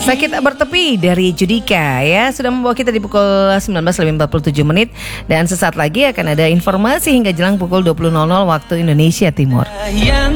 Sakit bertepi dari Judika ya sudah membawa kita di pukul 19.47 dan sesaat lagi akan ada informasi hingga jelang pukul 20.00 waktu Indonesia Timur.